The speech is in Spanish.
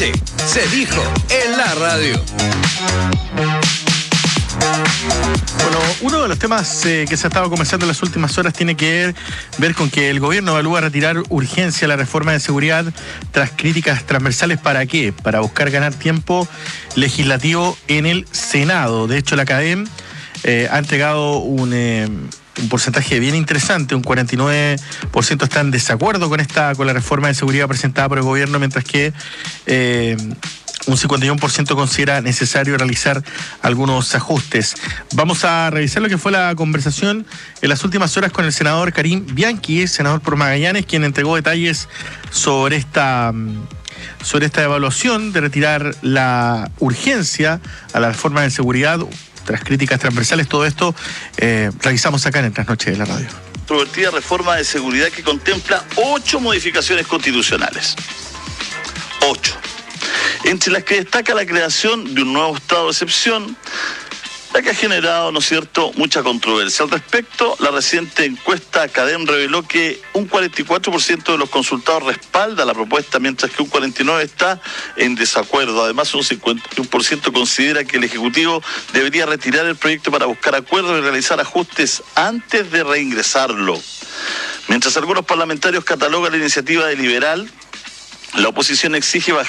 Sí, se dijo en la radio. Bueno, uno de los temas que se ha estado conversando en las últimas horas tiene que ver con que el gobierno evalúa retirar urgencia la reforma de seguridad tras críticas transversales. ¿Para qué? Para buscar ganar tiempo legislativo en el Senado. De hecho, la CADEM ha entregado un porcentaje bien interesante, un 49% está en desacuerdo con la reforma de seguridad presentada por el gobierno, mientras que un 51% considera necesario realizar algunos ajustes. Vamos a revisar lo que fue la conversación en las últimas horas con el senador Karim Bianchi, senador por Magallanes, quien entregó detalles sobre esta evaluación de retirar la urgencia a la reforma de seguridad tras críticas transversales. Todo esto realizamos acá en el Trasnoche de la Radio. Controvertida reforma de seguridad que contempla 8 modificaciones constitucionales. 8. Entre las que destaca la creación de un nuevo estado de excepción, la que ha generado, ¿no es cierto?, mucha controversia. Al respecto, la reciente encuesta CADEM reveló que un 44% de los consultados respalda la propuesta, mientras que un 49% está en desacuerdo. Además, un 51% considera que el Ejecutivo debería retirar el proyecto para buscar acuerdos y realizar ajustes antes de reingresarlo. Mientras algunos parlamentarios catalogan la iniciativa de liberal, la oposición exige bajar